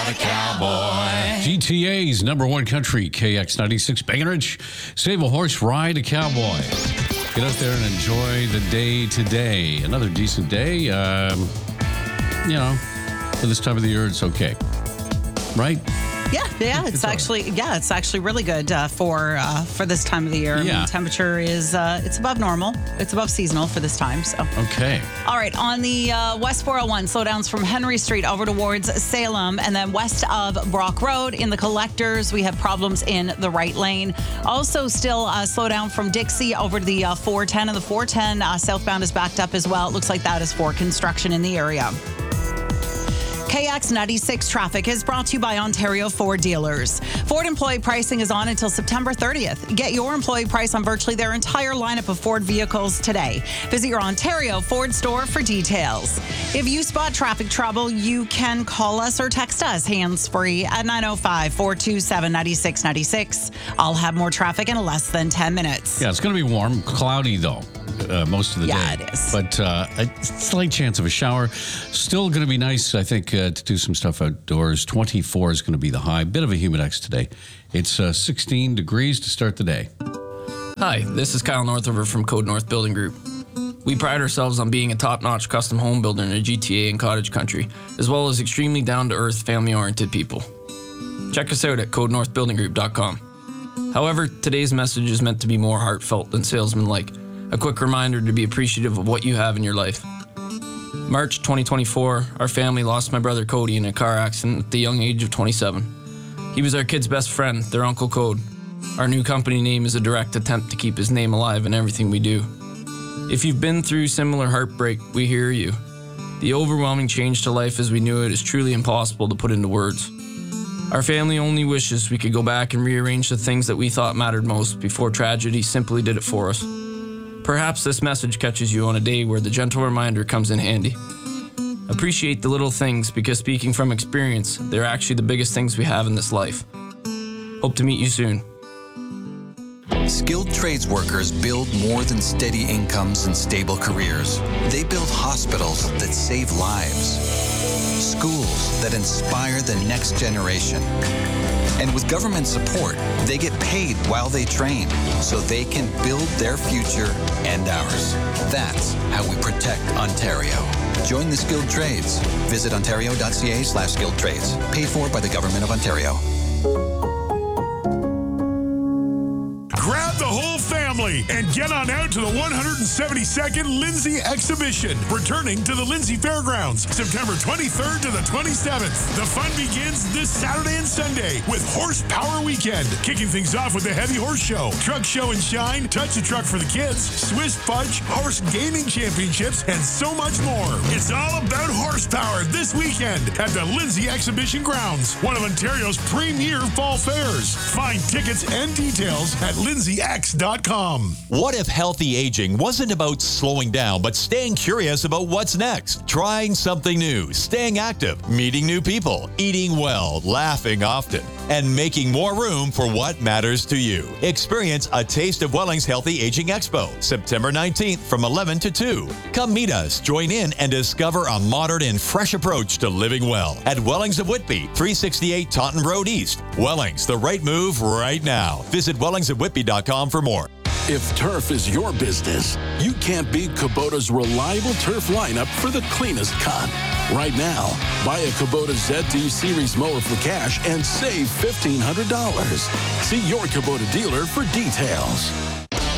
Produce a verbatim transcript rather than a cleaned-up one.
Ride a cowboy. G T A's number one country, K X ninety-six Breckenridge. Save a horse, ride a cowboy. Get out there and enjoy the day today. Another decent day. Um, you know, for this time of the year, it's okay. Right? Yeah, yeah, it's, It's actually right. yeah, it's actually really good uh, for uh, for this time of the year. I Yeah. mean, temperature is uh, it's above normal. It's above seasonal for this time. So, Okay. all right, on the uh, West four oh one, slowdowns from Henry Street over towards Salem, and then west of Brock Road in the collectors, we have problems in the right lane. Also, still uh, slow down from Dixie over to the uh, four ten, and the four ten uh, southbound is backed up as well. It looks like that is for construction in the area. K X ninety-six traffic is brought to you by Ontario Ford Dealers. Ford employee pricing is on until September thirtieth. Get your employee price on virtually their entire lineup of Ford vehicles today. Visit your Ontario Ford store for details. If you spot traffic trouble, you can call us or text us hands-free at nine oh five, four two seven, nine six nine six. I'll have more traffic in less than ten minutes. Yeah, it's going to be warm, cloudy though, uh, most of the Yeah, day. it is. But uh, a slight chance of a shower. Still going to be nice, I think, uh, to do some stuff outdoors. twenty-four is going to be the high. Bit of a humidex today. It's uh, sixteen degrees to start the day. Hi, this is Kyle Northover from Code North Building Group. We pride ourselves on being a top-notch custom home builder in the G T A and cottage country, as well as extremely down-to-earth, family-oriented people. Check us out at code north building group dot com. However, today's message is meant to be more heartfelt than salesman-like. A quick reminder to be appreciative of what you have in your life. March twenty twenty-four, our family lost my brother Cody in a car accident at the young age of twenty-seven. He was our kid's best friend, their Uncle Code. Our new company name is a direct attempt to keep his name alive in everything we do. If you've been through similar heartbreak, we hear you. The overwhelming change to life as we knew it is truly impossible to put into words. Our family only wishes we could go back and rearrange the things that we thought mattered most before tragedy simply did it for us. Perhaps this message catches you on a day where the gentle reminder comes in handy. Appreciate the little things because, speaking from experience, they're actually the biggest things we have in this life. Hope to meet you soon. Skilled trades workers build more than steady incomes and stable careers. They build hospitals that save lives, schools that inspire the next generation. And with government support, they get paid while they train so they can build their future and ours. That's how we protect Ontario. Join the skilled trades. Visit ontario.ca slash skilled trades. Paid for by the Government of Ontario. Grab the whole family and get on out to the one hundred seventy-second Lindsay Exhibition, returning to the Lindsay Fairgrounds, September twenty-third to the twenty-seventh. The fun begins this Saturday and Sunday with Horsepower Weekend, kicking things off with the Heavy Horse Show, Truck Show and Shine, Touch a Truck for the Kids, Swiss Fudge, Horse Gaming Championships, and so much more. It's all about horsepower this weekend at the Lindsay Exhibition Grounds, one of Ontario's premier fall fairs. Find tickets and details at lindsay x dot com. What if healthy aging wasn't about slowing down, but staying curious about what's next? Trying something new, staying active, meeting new people, eating well, laughing often, and making more room for what matters to you. Experience a taste of Welling's Healthy Aging Expo, September nineteenth from eleven to two. Come meet us, join in, and discover a modern and fresh approach to living well at Welling's of Whitby, three sixty-eight Taunton Road East. Welling's, the right move right now. Visit wellings of whitby dot com for more. If turf is your business, you can't beat Kubota's reliable turf lineup for the cleanest cut. Right now, buy a Kubota Z two Series mower for cash and save fifteen hundred dollars. See your Kubota dealer for details.